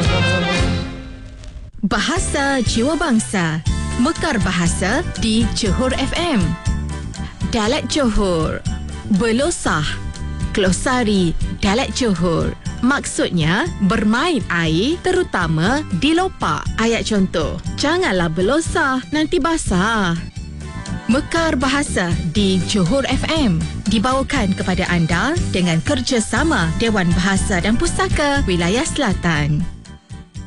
Bahasa Jiwa Bangsa. Mekar bahasa di Johor FM. Dialek Johor. Belosah. Glosari Dialek Johor. Maksudnya, bermain air terutama di lopak. Ayat contoh, janganlah belosah, nanti basah. Mekar bahasa di Johor FM dibawakan kepada anda dengan kerjasama Dewan Bahasa dan Pustaka Wilayah Selatan.